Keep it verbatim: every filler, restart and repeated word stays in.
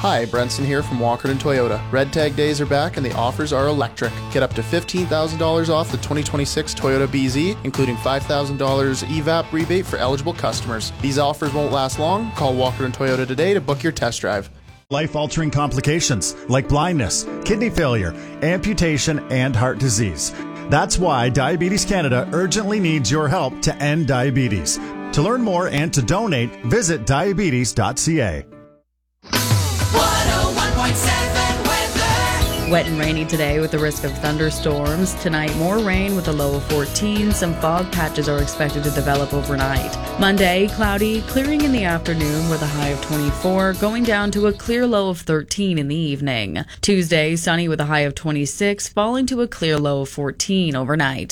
Hi, Brenson here from Walkerton Toyota. Red Tag days are back and the offers are electric. Get up to fifteen thousand dollars off the twenty twenty-six Toyota B Z, including five thousand dollars E V A P rebate for eligible customers. These offers won't last long. Call Walkerton Toyota today to book your test drive. Life-altering complications like blindness, kidney failure, amputation, and heart disease. That's why Diabetes Canada urgently needs your help to end diabetes. To learn more and to donate, visit diabetes dot c a. Wet and rainy today with the risk of thunderstorms. Tonight, more rain with a low of fourteen. Some fog patches are expected to develop overnight. Monday, cloudy, clearing in the afternoon with a high of twenty-four, going down to a clear low of thirteen in the evening. Tuesday, sunny with a high of twenty-six, falling to a clear low of fourteen overnight.